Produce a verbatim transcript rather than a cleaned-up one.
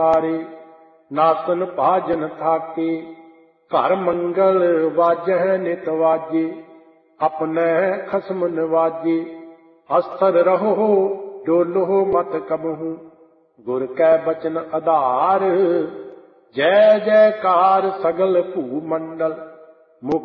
ਹਾਰੇ ਨਾਸਨ ਭਾਜਨ ਥਾਕੇ ਘਰ ਮੰਗਲ ਵਾਜਹਿ ਨਿਤ ਵਾਜੇ ਆਪਣੇ ਖਸਮ ਨਵਾਜੇ ਅਸਥਰ ਰਹੋ ਡੋਲੋ ਮਤ ਕਬਹੂ ਗੁਰ ਕੈ ਬਚਨ ਆਧਾਰ ਜੈ ਜੈਕਾਰ ਸਗਲ ਭੂ ਮੰਡਲ।